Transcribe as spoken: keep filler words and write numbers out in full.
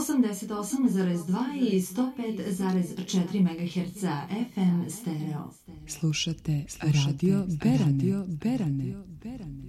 osamdeset osam zarez dva i sto pet zarez četiri megaherca F M stereo. Slušate Radio Berane. Berane. Berane.